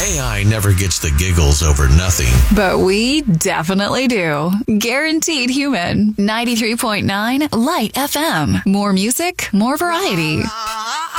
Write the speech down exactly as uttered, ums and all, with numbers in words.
A I never gets the giggles over nothing. But we definitely do. Guaranteed Human. ninety-three point nine Light F M. More music, more variety.